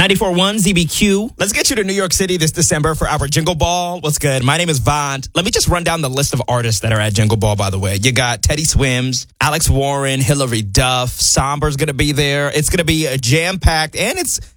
94.1 ZBQ. Let's get you to New York City this December for our Jingle Ball. What's good? My name is Vaughn. Let me just run down the list of artists that are at Jingle Ball, by the way. You got Teddy Swims, Alex Warren, Hillary Duff, Somber's going to be there. It's going to be a jam-packed, and it's